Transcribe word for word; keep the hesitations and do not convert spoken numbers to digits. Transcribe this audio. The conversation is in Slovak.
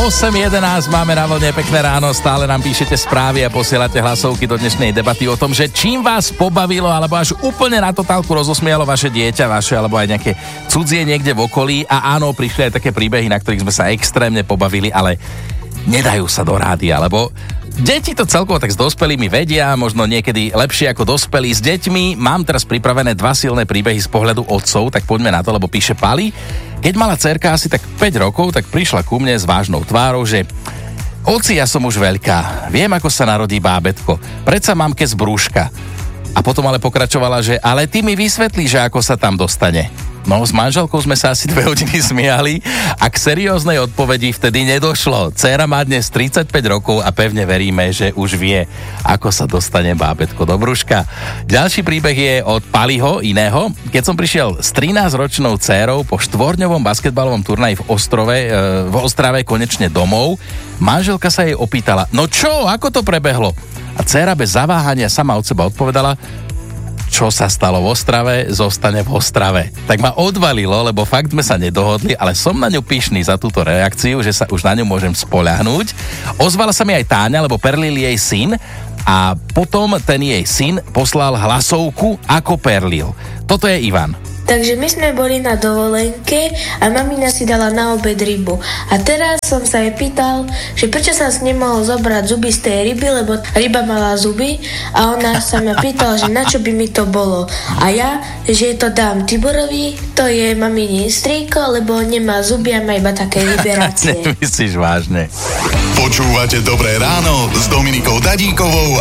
osem jedenásť máme na vlne, pekné ráno, stále nám píšete správy a posielate hlasovky do dnešnej debaty o tom, že čím vás pobavilo alebo až úplne na totálku rozosmialo vaše dieťa, vaše alebo aj nejaké cudzie niekde v okolí. A áno, prišli aj také príbehy, na ktorých sme sa extrémne pobavili, ale nedajú sa do rádia, lebo deti to celkovo tak s dospelými vedia, možno niekedy lepšie ako dospelí. S deťmi mám teraz pripravené dva silné príbehy z pohľadu otcov, tak poďme na to, lebo píše Pali. Keď mala dcerka asi tak päť rokov, tak prišla ku mne s vážnou tvárou, že oci, ja som už veľká, viem, ako sa narodí bábätko, predsa mám kes brúška. A potom ale pokračovala, že ale ty mi vysvetlíš, že ako sa tam dostane. No, s manželkou sme sa asi dve hodiny smiali a k serióznej odpovedi vtedy nedošlo. Dcéra má dnes tridsaťpäť rokov a pevne veríme, že už vie, ako sa dostane bábätko do brúška. Ďalší príbeh je od Paliho, iného. Keď som prišiel s trinásťročnou dcérou po štvorňovom basketbalovom turnaji v Ostrove, e, v Ostrave konečne domov, manželka sa jej opýtala, no čo, ako to prebehlo? A dcéra bez zaváhania sama od seba odpovedala, čo sa stalo v Ostrave, zostane v Ostrave. Tak ma odvalilo, lebo fakt sme sa nedohodli, ale som na ňu pyšný za túto reakciu, že sa už na ňu môžem spoľahnúť. Ozvala sa mi aj Táňa, lebo perlil jej syn a potom ten jej syn poslal hlasovku, ako perlil. Toto je Ivan. Takže my sme boli na dovolenke a mamina si dala na obed rybu. A teraz som sa jej pýtal, že prečo som si nemohol zobrať zuby z tej ryby, lebo ryba mala zuby a ona sa ma pýtala, že na čo by mi to bolo. A ja, že to dám Tiborovi, to je mamini strýko, lebo nemá zuby a má iba také liberácie. Nemyslíš vážne? Počúvate Dobré ráno s Dominikou Dadíkovou